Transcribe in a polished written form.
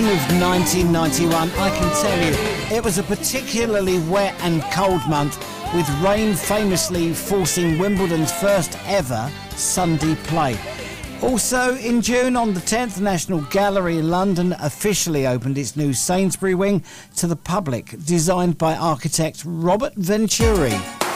of 1991, I can tell you, it was a particularly wet and cold month, with rain famously forcing Wimbledon's first ever Sunday play. Also in June, on the 10th, the National Gallery in London officially opened its new Sainsbury wing to the public, designed by architect Robert Venturi.